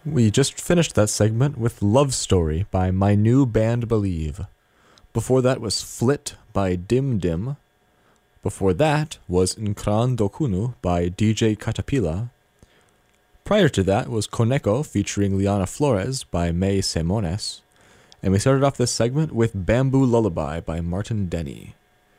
We just finished that segment with Love Story by My New Band Believe. Before that was Flit by Dim Dim. Before that was Nkran Dokunu by DJ Katapila. Prior to that was Koneko featuring Liana Flores by May Semones. And we started off this segment with Bamboo Lullaby by Martin Denny.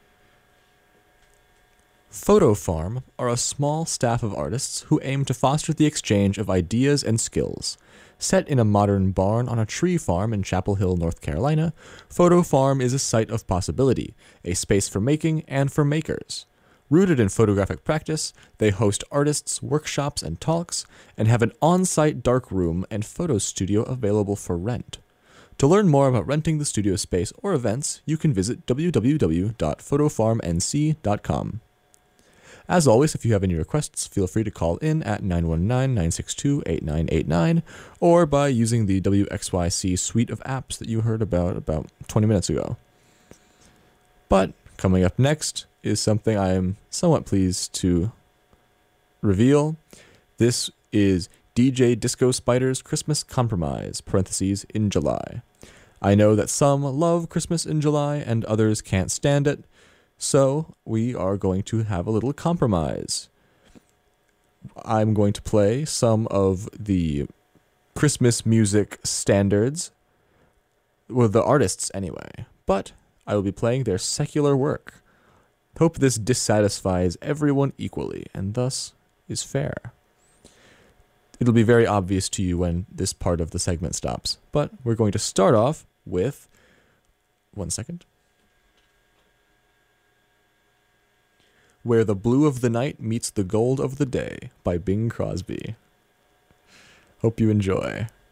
Photo Farm are a small staff of artists who aim to foster the exchange of ideas and skills. Set in a modern barn on a tree farm in Chapel Hill, North Carolina, Photo Farm is a site of possibility, a space for making and for makers. Rooted in photographic practice, they host artists, workshops, and talks, and have an on-site darkroom and photo studio available for rent. To learn more about renting the studio space or events, you can visit www.photofarmnc.com. As always, if you have any requests, feel free to call in at 919-962-8989 or by using the WXYC suite of apps that you heard about 20 minutes ago. But coming up next is something I am somewhat pleased to reveal. This is DJ Disco Spider's Christmas Compromise, parentheses, in July. I know that some love Christmas in July and others can't stand it, so we are going to have a little compromise. I'm going to play some of the Christmas music standards, well, the artists anyway, but I will be playing their secular work. Hope this dissatisfies everyone equally, and thus is fair. It'll be very obvious to you when this part of the segment stops, but we're going to start off with... one second. Where the Blue of the Night Meets the Gold of the Day by Bing Crosby. Hope you enjoy.